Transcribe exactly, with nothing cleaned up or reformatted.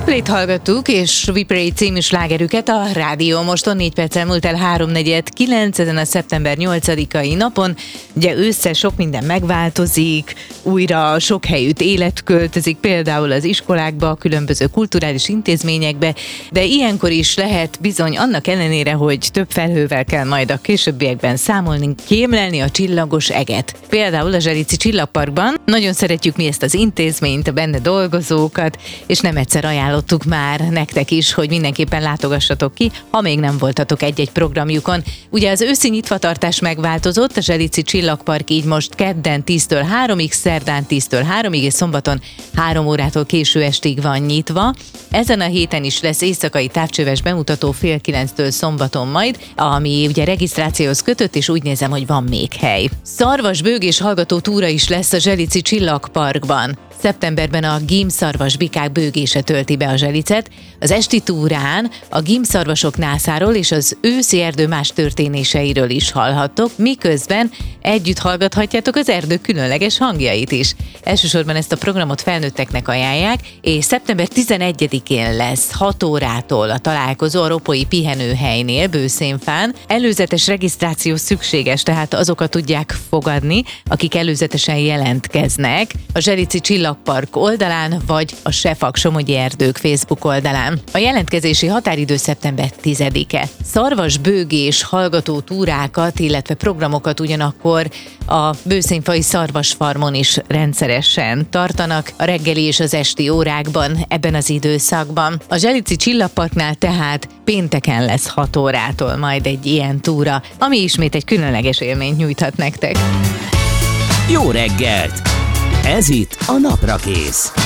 Coldplay-t hallgattuk, és We Pray című slágerüket a Rádió Moston. Négy perccel múlt el háromnegyed kilenc ezen a szeptember nyolcadikai napon. Ugye ősszel sok minden megváltozik, újra sok helyütt élet költözik, például az iskolákba, a különböző kulturális intézményekbe, de ilyenkor is lehet bizony annak ellenére, hogy több felhővel kell majd a későbbiekben számolni, kémlelni a csillagos eget. Például a Zselici Csillagparkban nagyon szeretjük mi ezt az intézményt, a benne dolgozókat, és nem egyszer ajánlottuk már nektek is, hogy mindenképpen látogassatok ki, ha még nem voltatok egy-egy programjukon. Ugye az őszi nyitvatartás megváltozott, a Zselici Csillagpark így most kedden tíztől háromig, szerdán tíztől háromig, és szombaton három órától késő estig van nyitva. Ezen a héten is lesz éjszakai távcsöves bemutató fél kilenctől szombaton majd, ami ugye regisztrációhoz kötött, és úgy nézem, hogy van még hely. Szarvas, bőg és hallgató túra is lesz a Zselici Csillagparkban. Szeptemberben a gímszarvas bikák bőgése tölti be a Zselicet. Az esti túrán a gímszarvasok nászáról és az őszi erdő más történéseiről is hallhattok, miközben együtt hallgathatjátok az erdő különleges hangjait is. Elsősorban ezt a programot felnőtteknek ajánlják, és szeptember tizenegyedikén lesz hat órától a találkozó a Ropói pihenőhelynél, Bőszénfán. Előzetes regisztráció szükséges, tehát azokat tudják fogadni, akik előzetesen jelentkeznek a Zselici Csillagpark oldalán, vagy a Sefak Somogyi Erdők Facebook oldalán. A jelentkezési határidő szeptember tizedike. Szarvas, bőgés, hallgató túrákat, illetve programokat ugyanakkor a Bőszénfai Szarvasfarmon is rendszeresen tartanak a reggeli és az esti órákban ebben az időszakban. A Zselici Csillagparknál tehát pénteken lesz hat órától majd egy ilyen túra, ami ismét egy különleges élményt nyújthat nektek. Jó reggelt! Ez itt a Naprakész.